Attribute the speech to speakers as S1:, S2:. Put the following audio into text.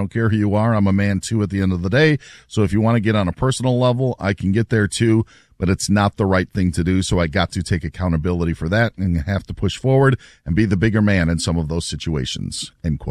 S1: don't care who you are. I'm a man too at the end of the day. So if you want to get on a personal level, I can get there too, but it's not the right thing to do. So I got to take accountability for that and have to push forward and be the bigger man in some of those situations. End quote.